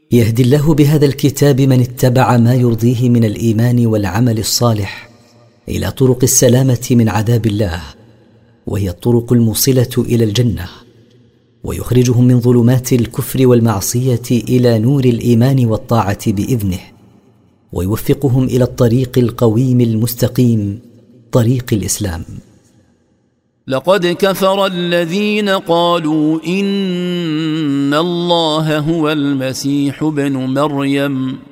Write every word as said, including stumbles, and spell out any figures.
يهدي الله بهذا الكتاب من اتبع ما يرضيه من الإيمان والعمل الصالح إلى طرق السلامة من عذاب الله، وهي الطرق الموصلة إلى الجنة، ويخرجهم من ظلمات الكفر والمعصية إلى نور الإيمان والطاعة بإذنه، ويوفقهم إلى الطريق القويم المستقيم، طريق الإسلام. لقد كفر الذين قالوا إن الله هو المسيح ابن مريم